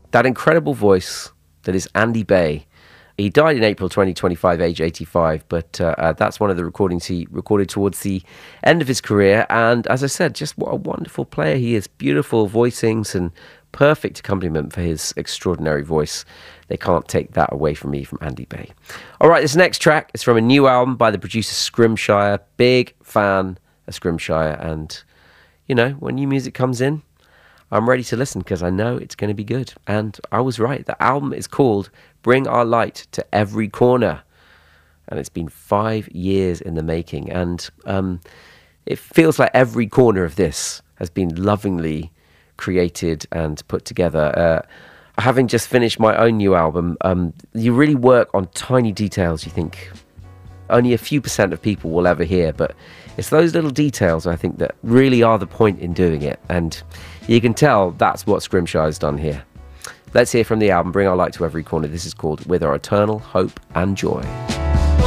That incredible voice that is Andy Bay. He died in April 2025, age 85, but that's one of the recordings he recorded towards the end of his career. And as I said, just what a wonderful player he is. Beautiful voicings and perfect accompaniment for his extraordinary voice. They can't take that away from me, from Andy Bay. All right, this next track is from a new album by the producer Scrimshire. Big fan of Scrimshire. And, you know, when new music comes in, I'm ready to listen because I know it's going to be good. And I was right. The album is called Bring Our Light to Every Corner. And it's been 5 years in the making. And it feels like every corner of this has been lovingly created and put together. Having just finished my own new album, you really work on tiny details you think only a few % of people will ever hear. But it's those little details, I think, that really are the point in doing it. And you can tell that's what Scrimshire's done here. Let's hear from the album Bring Our Light to Every Corner. This is called With Our Eternal Hope and Joy.